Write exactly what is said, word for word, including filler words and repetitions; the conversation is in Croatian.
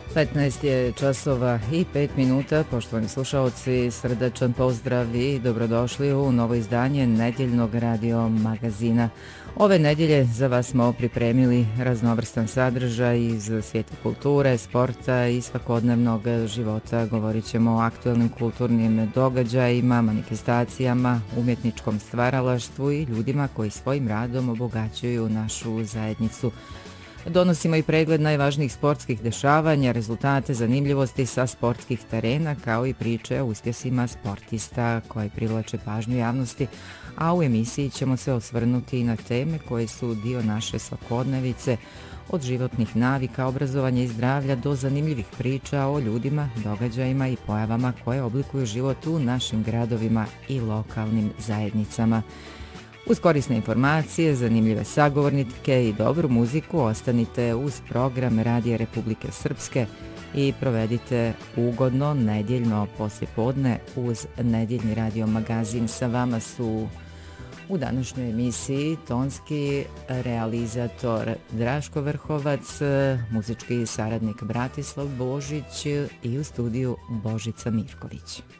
petnaest je časova i pet minuta, poštovani slušalci, srdačan pozdrav i dobrodošli u novo izdanje nedjeljnog radio magazina. Ove nedjelje za vas smo pripremili raznovrstan sadržaj iz svijeta kulture, sporta i svakodnevnog života. Govorit ćemo o aktualnim kulturnim događajima, manifestacijama, umjetničkom stvaralaštvu i ljudima koji svojim radom obogaćuju našu zajednicu. Donosimo i pregled najvažnijih sportskih dešavanja, rezultate, zanimljivosti sa sportskih terena, kao i priče o uspjesima sportista koji privlače pažnju javnosti, a u emisiji ćemo se osvrnuti i na teme koje su dio naše svakodnevice, od životnih navika, obrazovanja i zdravlja do zanimljivih priča o ljudima, događajima i pojavama koje oblikuju život u našim gradovima i lokalnim zajednicama. Uz korisne informacije, zanimljive sagovornike i dobru muziku ostanite uz program Radija Republike Srpske i provedite ugodno nedjeljno poslijepodne uz nedjeljni radio magazin. Sa vama su u današnjoj emisiji tonski realizator Draško Vrhovac, muzički saradnik Bratislav Božić i u studiju Božica Mirković.